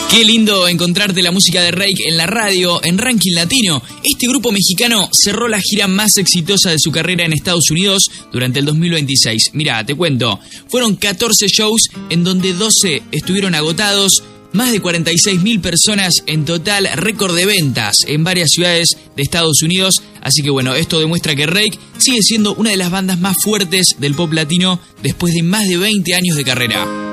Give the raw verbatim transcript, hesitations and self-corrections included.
Qué lindo encontrarte la música de Reik en la radio, en Ranking Latino. Este grupo mexicano cerró la gira más exitosa de su carrera en Estados Unidos durante el dos mil veintiséis. Mirá, te cuento, fueron catorce shows en donde doce estuvieron agotados, más de cuarenta y seis mil personas en total, récord de ventas en varias ciudades de Estados Unidos. Así que bueno, esto demuestra que Reik sigue siendo una de las bandas más fuertes del pop latino después de más de veinte años de carrera.